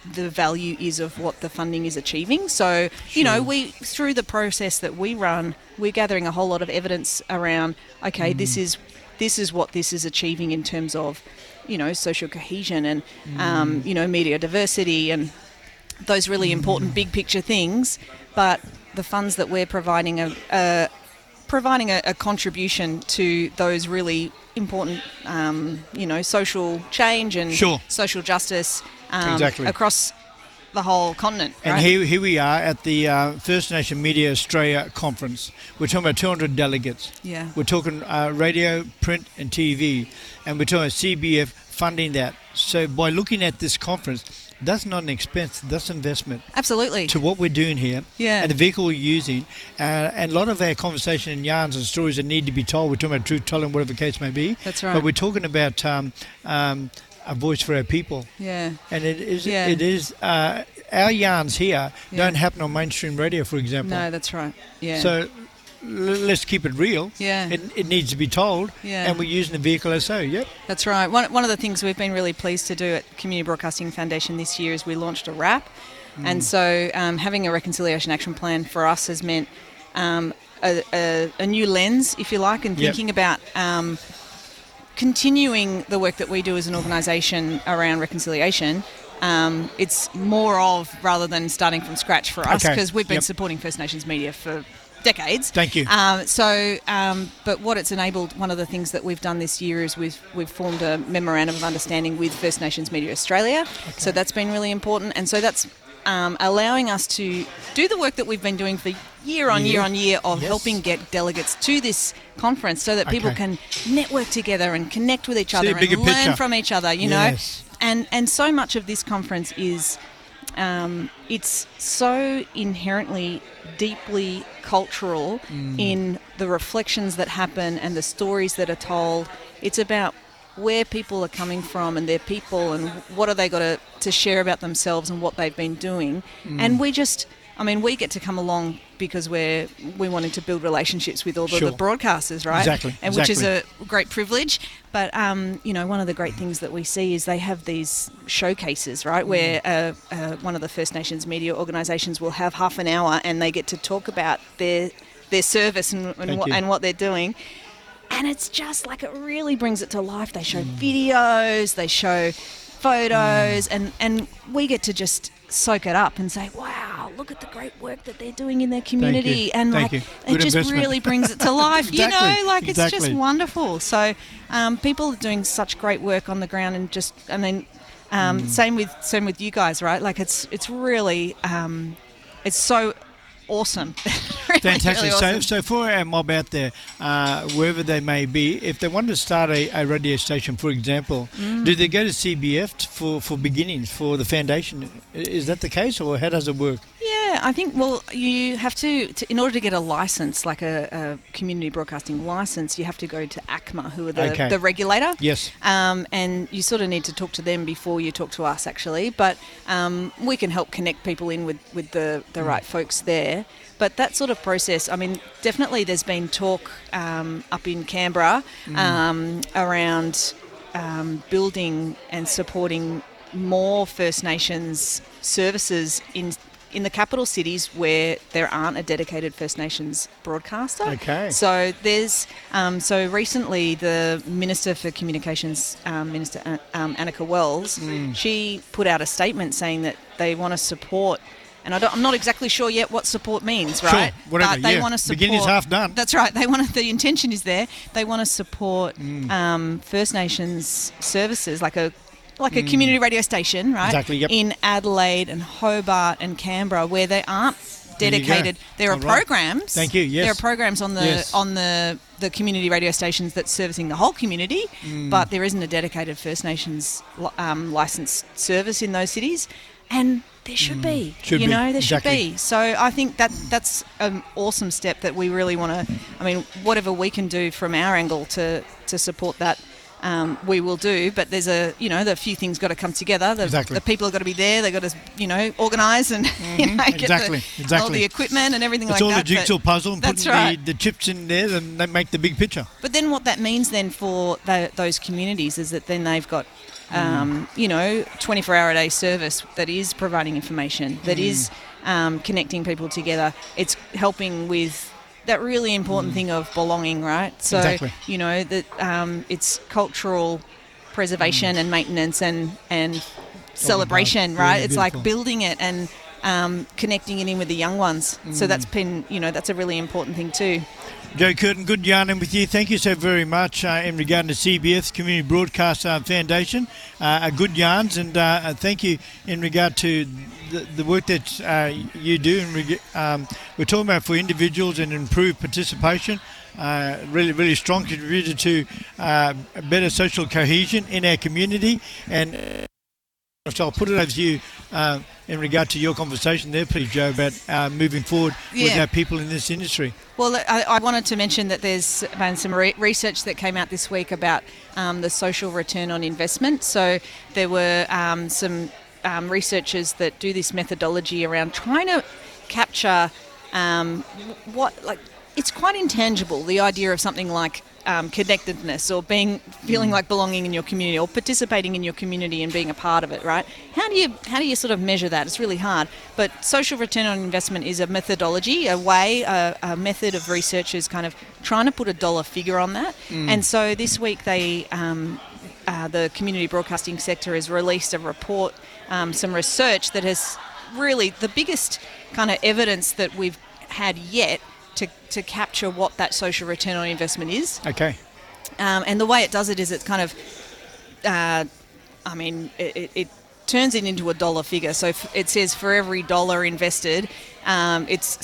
the value is of what the funding is achieving. So, you know, we through the process that we run, we're gathering a whole lot of evidence around, okay, this is what this is achieving in terms of, you know, social cohesion and, you know, media diversity and those really important big picture things. But the funds that we're providing are providing a contribution to those really important, you know, social change and social justice across the whole continent. And right? here we are at the First Nation Media Australia Conference. We're talking about 200 delegates. Yeah. We're talking radio, print and TV. And we're talking about CBF funding that. So by looking at this conference, that's not an expense, that's investment. Absolutely. To what we're doing here and the vehicle we're using. And a lot of our conversation and yarns and stories that need to be told, we're talking about truth telling, whatever the case may be. That's right. But we're talking about a voice for our people. Yeah. And it is our yarns here don't happen on mainstream radio, for example. No, that's right. Yeah. So let's keep it real. Yeah. It needs to be told. Yeah. And we're using the vehicle as so, That's right. One of the things we've been really pleased to do at Community Broadcasting Foundation this year is we launched a RAP. And so having a Reconciliation Action Plan for us has meant a new lens, if you like, and thinking about continuing the work that we do as an organisation around reconciliation. It's more of, rather than starting from scratch for us, because we've been supporting First Nations media for decades. Thank you. But what it's enabled, one of the things that we've done this year is we've formed a memorandum of understanding with First Nations Media Australia. So that's been really important, and so that's allowing us to do the work that we've been doing for year on year of helping get delegates to this conference, so that people can network together and connect with each other and learn from each other. You know, and so much of this conference is. It's so inherently, deeply cultural in the reflections that happen and the stories that are told. It's about where people are coming from and their people and what are they got to share about themselves and what they've been doing. And we get to come along because we're wanting to build relationships with all the broadcasters, right? Exactly. Which is a great privilege. But, you know, one of the great things that we see is they have these showcases, right, where one of the First Nations media organisations will have half an hour and they get to talk about their service and what they're doing. And it's just like, it really brings it to life. They show videos, they show photos, and we get to just soak it up and say, wow, look at the great work that they're doing in their community. And it just really brings it to life. You know, like it's just wonderful. So people are doing such great work on the ground, and same with you guys, right? Like it's really it's so awesome. Fantastic. Really awesome. So for our mob out there, wherever they may be, if they want to start a radio station, for example, do they go to CBF for beginnings, for the foundation? Is that the case, or how does it work? Yeah, I think, well, you have to in order to get a license, like a community broadcasting license, you have to go to ACMA, who are the regulator. Yes. And you sort of need to talk to them before you talk to us, actually. But we can help connect people in with the right folks there. But that sort of process, I mean, definitely there's been talk up in Canberra around building and supporting more First Nations services in the capital cities where there aren't a dedicated First Nations broadcaster. Okay. So there's so recently the Minister for Communications, Minister Annika Wells, she put out a statement saying that they want to support. And I'm not exactly sure yet what support means, right? Sure, whatever. But they want to support. Beginning's half done. That's right. The intention is there. They want to support First Nations services, like a community radio station, right? Exactly. Yep. In Adelaide and Hobart and Canberra, where they aren't dedicated. There are programs. Thank you. Yes. There are programs on the community radio stations that's servicing the whole community, but there isn't a dedicated First Nations licensed service in those cities, and there should be. There should be. So I think that's an awesome step that we really want to. I mean, whatever we can do from our angle to support that. We will do, but there's the few things got to come together. The people have got to be there. They've got to, organise and get all the equipment and everything like that. It's all the jigsaw puzzle and putting the chips in there, and they make the big picture. But then what that means then for those communities is that then they've got 24-hour-a-day service that is providing information, that is connecting people together. It's helping with that really important thing of belonging, right? So, Exactly. that it's cultural preservation and maintenance and celebration, right? Really it's beautiful. like building it and connecting it in with the young ones. So that's been, that's a really important thing too. Jo Curtin, good yarning with you. Thank you so very much in regard to CBF, Community Broadcast Foundation. Good yarns, and thank you in regard to the work that you do. We're talking about for individuals and improved participation. Really, really strong contributor to better social cohesion in our community. And so I'll put it over to you in regard to your conversation there, please, Jo, about moving forward with our people in this industry. Well, I wanted to mention that there's been some research that came out this week about the social return on investment. So there were some researchers that do this methodology around trying to capture it's quite intangible, the idea of something like connectedness or feeling like belonging in your community or participating in your community and being a part of it, right? How do you sort of measure that? It's really hard. But social return on investment is a methodology, a method of researchers kind of trying to put a dollar figure on that. And so this week the community broadcasting sector has released a report, some research that has really the biggest kind of evidence that we've had yet to capture what that social return on investment is. Okay. And the way it does it is it's kind of, it turns it into a dollar figure. So it says for every dollar invested, it's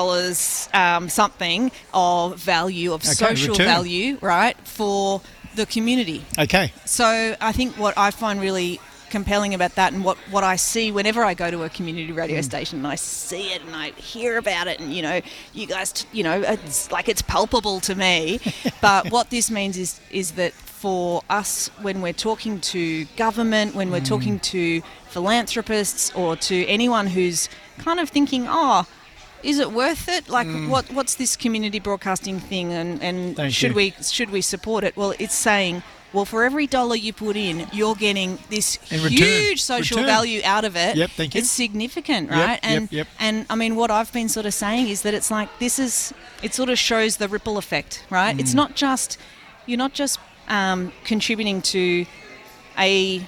$7 something of value, of social return. value, right, for the community. Okay. So I think what I find really compelling about that, and what I see whenever I go to a community radio station and I see it and I hear about it, and you guys, it's like it's palpable to me. But what this means is that for us, when we're talking to government, when we're talking to philanthropists or to anyone who's kind of thinking, is it worth it? Like, what's this community broadcasting thing, and should we support it? Well, it's saying, well, for every dollar you put in, you're getting this huge social value out of it. Yep, thank you. It's significant, right? Yep. And I mean, what I've been sort of saying is that it's like it sort of shows the ripple effect, right? It's not just you're not just contributing to a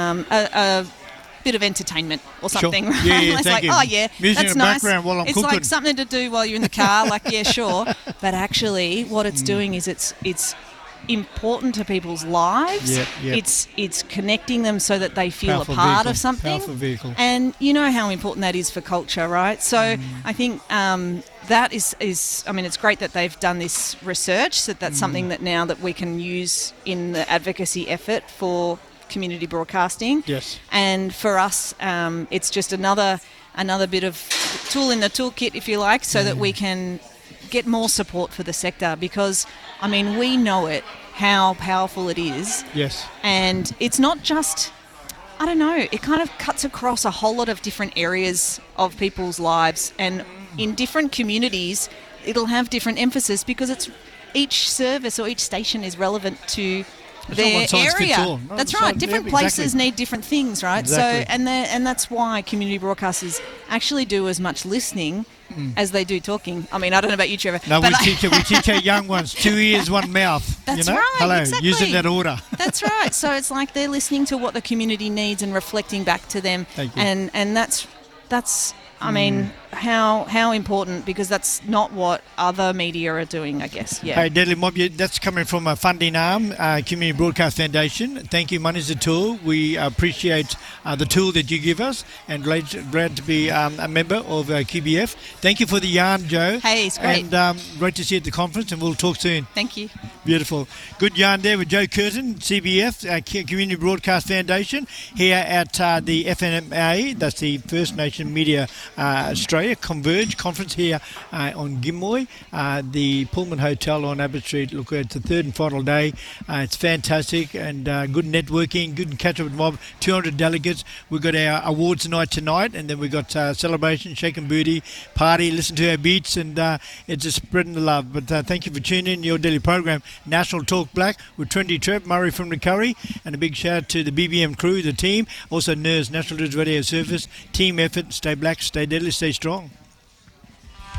bit of entertainment or something, Sure. right? Yeah, it's thank like, you. Music that's in the nice. background while I'm it's cooking. like something to do while you're in the car, like, yeah, sure. But actually, what it's doing is it's important to people's lives. Yep. It's connecting them so that they feel Powerful a part vehicle, of something. powerful vehicle. And you know how important that is for culture, right? So I think that is I mean, it's great that they've done this research, so that's something that now that we can use in the advocacy effort for community broadcasting. Yes. And for us, it's just another bit of tool in the toolkit, if you like, so that we can get more support for the sector, because I mean, we know how powerful it is. Yes. And it's not just, I don't know, it kind of cuts across a whole lot of different areas of people's lives, and in different communities it'll have different emphasis, because each service or each station is relevant to their area. That's right. Different places need different things, right? Exactly. So and that's why community broadcasters actually do as much listening as they do talking. I mean, I don't know about you, Trevor. No, we teach our young ones 2 ears, 1 mouth. That's right. Hello, exactly. using that order. That's right. So it's like they're listening to what the community needs and reflecting back to them. Thank you. And that's I mean, how important, because that's not what other media are doing, I guess. Yeah. Hey, Deadly Mob, that's coming from a funding arm, Community Broadcast Foundation. Thank you, Money is a tool. We appreciate the tool that you give us, and glad to be a member of QBF. Thank you for the yarn, Jo. Hey, it's great. And great to see you at the conference, and we'll talk soon. Thank you. Beautiful. Good yarn there with Jo Curtin, CBF, Community Broadcast Foundation, here at the FNMA, that's the First Nation Media Australia Converge conference here on Gimmoy, the Pullman Hotel on Abbott Street. Look, it's the third and final day. It's fantastic and good networking, good catch up with mob. 200 delegates. We've got our awards night tonight, and then we've got celebration, shake and booty, party, listen to our beats, and it's just spreading the love. But thank you for tuning in your daily program, National Talk Black, with Trendy Trev, Murray from Recovery, and a big shout out to the BBM crew, the team, also NERS, National News Radio Service, team effort, stay black, stay deadly, stay strong.